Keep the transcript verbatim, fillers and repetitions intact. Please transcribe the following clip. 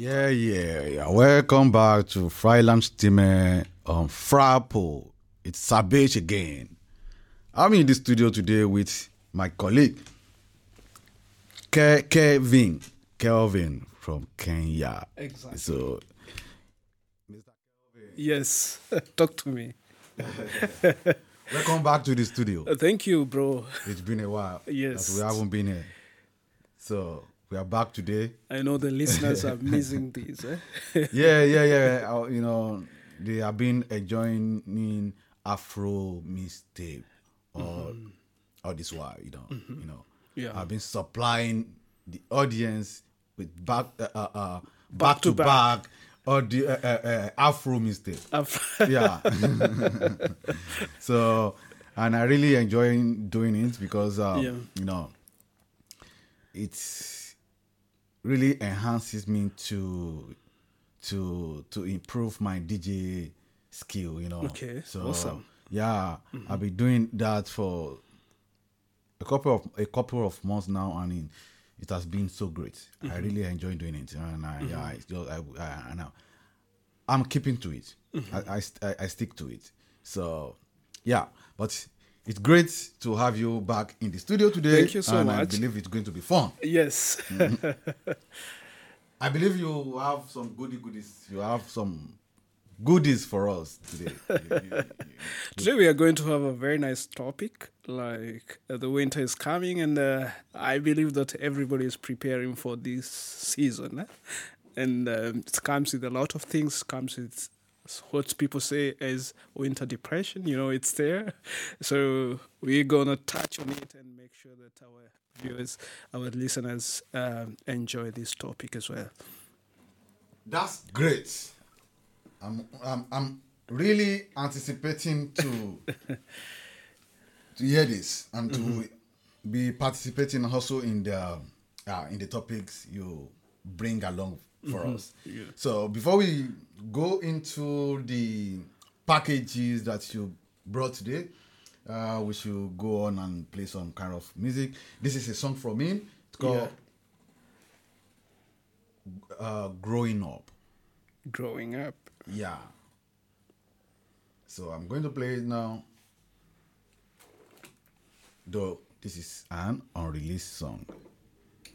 Yeah, yeah, yeah. Welcome back to Freiland Stimme on Frappo. It's Sabich again. I'm in the studio today with my colleague, Ke- Kevin, Kelvin from Kenya. Exactly. So, Yes, talk to me. welcome back to the studio. Uh, Thank you, bro. It's been a while Yes. that we haven't been here. So, we are back today. I know the listeners are missing this. Eh? Yeah, yeah, yeah. Uh, you know, they have been enjoying Afro mixtape all, all this while. You know, you know. Yeah. I've been supplying the audience with back, uh, uh, uh, back, Back to to back, or the uh, uh, uh, Afro mixtape. I've- Yeah. So, and I really enjoy doing it because, um, Yeah. you know, it's really enhances me to to to improve my D J skill, you know. Okay, So awesome. yeah, I've been doing that for a couple of a couple of months now, and it, it has been so great. I really enjoy doing it, and I, yeah, I, still- I, I, I know I'm keeping to it. I, I, st- I I stick to it. So yeah, but it's great to have you back in the studio today. Thank you so and I much. believe it's going to be fun. yes. I believe you have some goody goodies. You have some goodies for us today. You- you- you- Today we are going to have a very nice topic. Like uh, the winter is coming, and uh, I believe that everybody is preparing for this season. Eh? And um, it comes with a lot of things. Comes with what people say as winter depression. You know, it's there. So we're gonna touch on it and make sure that our viewers, our listeners, um, enjoy this topic as well. That's great. I'm, I'm, I'm really anticipating to to hear this and to be participating also in the uh, in the topics you bring along for us. Yeah. So before we go into the packages that you brought today, uh, we should go on and play some kind of music. This is a song from him. It's called uh, "Growing Up." Growing up. Yeah. So I'm going to play it now. Though this is an unreleased song.